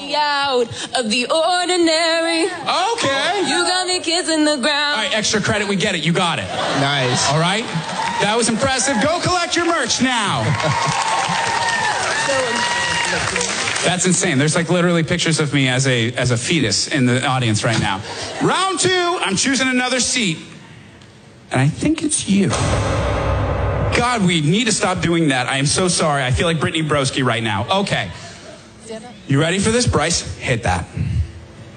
me out of the ordinary. Okay. You got me kissing the ground. All right, extra credit. We get it. You got it. Nice. All right. That was impressive. Go collect your merch now. That's insane. There's like literally pictures of me as a fetus in the audience right now. Round 2, I'm choosing another seat. And I think it's you. God, we need to stop doing that. I am so sorry. I feel like Brittany Broski right now. Okay. You ready for this, Bryce? Hit that.